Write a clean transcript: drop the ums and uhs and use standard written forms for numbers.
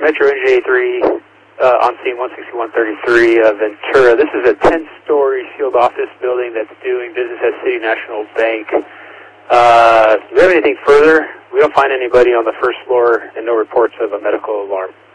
Metro NJ3 on scene 16133 Ventura. This is a 10-story sealed office building that's doing business at City National Bank. Do we have anything further? We don't find anybody on the first floor and no reports of a medical alarm.